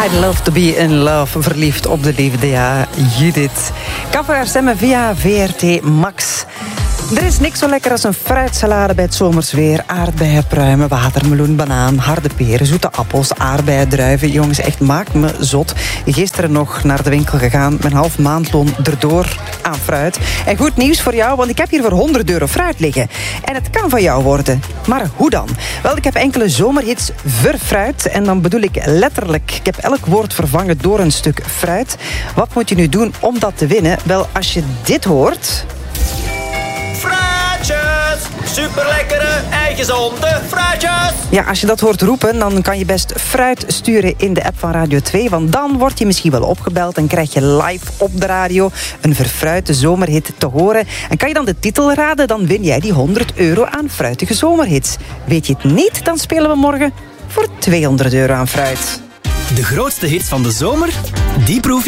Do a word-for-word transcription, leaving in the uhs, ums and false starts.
I'd love to be in love. Verliefd op de liefde, ja. Judith. Kan voor haar stemmen via V R T Max. Er is niks zo lekker als een fruitsalade bij het zomers weer. Aardbeien, pruimen, watermeloen, banaan, harde peren, zoete appels, aardbeien, druiven. Jongens, echt maakt me zot. Gisteren nog naar de winkel gegaan. Mijn half maandloon erdoor aan fruit. En goed nieuws voor jou, want ik heb hier voor honderd euro fruit liggen. En het kan van jou worden. Maar hoe dan? Wel, ik heb enkele zomerhits verfruit. En dan bedoel ik letterlijk. Ik heb elk woord vervangen door een stuk fruit. Wat moet je nu doen om dat te winnen? Wel, als je dit hoort... Superlekkere, eigenzonde fruitjes. Ja, als je dat hoort roepen, dan kan je best fruit sturen in de app van Radio twee. Want dan word je misschien wel opgebeld en krijg je live op de radio een verfruite zomerhit te horen. En kan je dan de titel raden, dan win jij die honderd euro aan fruitige zomerhits. Weet je het niet, dan spelen we morgen voor tweehonderd euro aan fruit. De grootste hits van de zomer, die proef je